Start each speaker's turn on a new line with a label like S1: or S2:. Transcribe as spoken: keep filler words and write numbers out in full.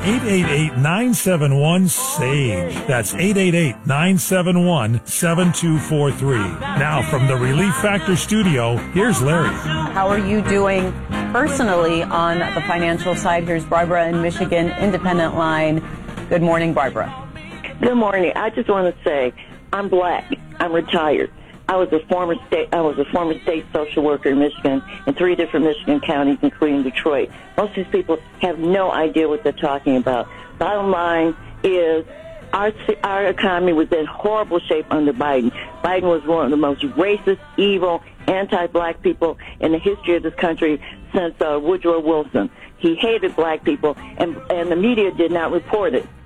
S1: eight eight eight, nine seven one, S A G E. That's eight eight eight, nine seven one, seven two four three. Now, from the Relief Factor studio, here's Larry.
S2: How are you doing personally on the financial side? Here's Barbara in Michigan, Independent Line. Good morning, Barbara.
S3: Good morning. I just want to say I'm black. I'm retired. I was a former state. I was a former state social worker in Michigan in three different Michigan counties, including Detroit. Most of these people have no idea what they're talking about. Bottom line is, our our economy was in horrible shape under Biden. Biden was one of the most racist, evil, anti-black people in the history of this country since uh, Woodrow Wilson. He hated black people, and and the media did not report it.